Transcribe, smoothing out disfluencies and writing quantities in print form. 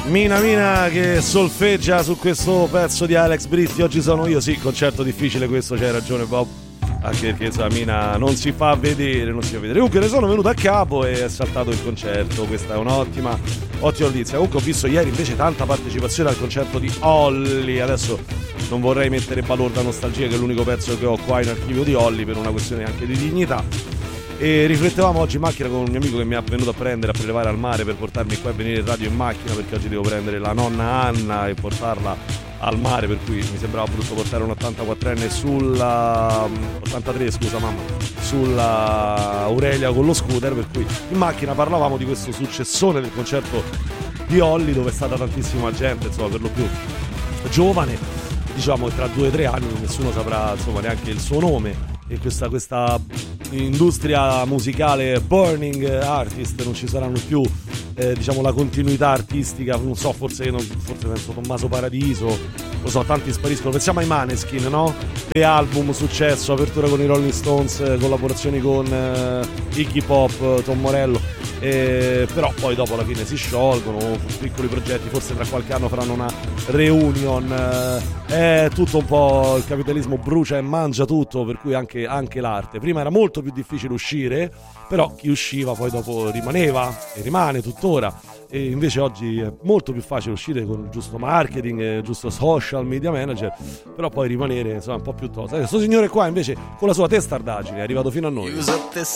Mina che solfeggia su questo pezzo di Alex Britti. Oggi sono io, sì, concerto difficile questo, c'hai ragione Bob, anche perché insomma Mina non si fa vedere. Comunque ne sono venuto a capo e è saltato il concerto. Questa è un'ottima notizia. Comunque ho visto ieri invece tanta partecipazione al concerto di Olly. Adesso non vorrei mettere Balorda Nostalgia, che è l'unico pezzo che ho qua in archivio di Olly, per una questione anche di dignità. E riflettevamo oggi in macchina con un mio amico che mi ha venuto a prendere, a prelevare al mare per portarmi qua e venire in radio in macchina, perché oggi devo prendere la nonna Anna e portarla al mare, per cui mi sembrava brutto portare un 84enne sulla 83, scusa mamma, sulla Aurelia con lo scooter, per cui in macchina parlavamo di questo successone del concerto di Olly, dove è stata tantissima gente, insomma, per lo più giovane, diciamo che tra 2 o 3 anni nessuno saprà insomma neanche il suo nome. E questa industria musicale burning artist, non ci saranno più diciamo la continuità artistica, non so, forse penso Tommaso Paradiso, lo so, tanti spariscono, pensiamo ai Maneskin, no? E album, successo, apertura con i Rolling Stones, collaborazioni con Iggy Pop, Tom Morello, però poi dopo alla fine si sciolgono, piccoli progetti, forse tra qualche anno faranno una reunion, è tutto un po', il capitalismo brucia e mangia tutto, per cui anche l'arte. Prima era molto più difficile uscire, però chi usciva poi dopo rimaneva e rimane tuttora, e invece oggi è molto più facile uscire con il giusto marketing, il giusto social media manager, però poi rimanere insomma un po' più tosto. Questo signore qua invece con la sua testardaggine è arrivato fino a noi.